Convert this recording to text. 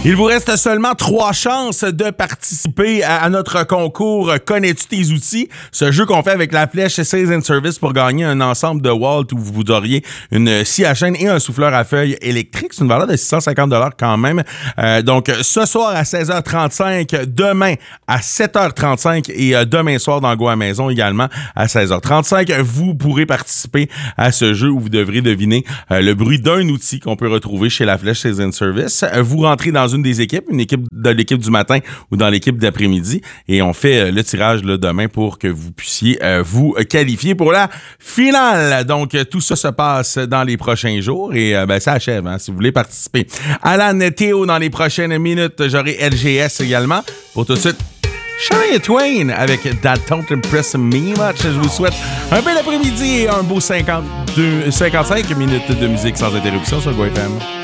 Il vous reste seulement 3 chances de participer à notre concours Connais-tu tes outils? Ce jeu qu'on fait avec la flèche Sales and Service pour gagner un ensemble de Walt où vous auriez une scie à chaîne et un souffleur à feuilles électrique. C'est une valeur de 650 $ quand même. Donc, ce soir à 16h35, demain à 7h35 et demain soir dans Go à Maison également à 16h35, vous pourrez participer à ce jeu où vous devrez deviner le bruit d'un outil qu'on peut retrouver chez la flèche Sales and Service. Vous rentrez dans une des équipes, une équipe de l'équipe du matin ou dans l'équipe d'après-midi, et on fait le tirage là, demain pour que vous puissiez vous qualifier pour la finale. Donc, tout ça se passe dans les prochains jours et ça achève, hein, si vous voulez participer. Alan, Théo, dans les prochaines minutes, j'aurai LGS également. Pour tout de suite, Shania Twain avec That Don't Impress Me Much. Je vous souhaite un bel après-midi et un beau 55 minutes de musique sans interruption sur Go FM.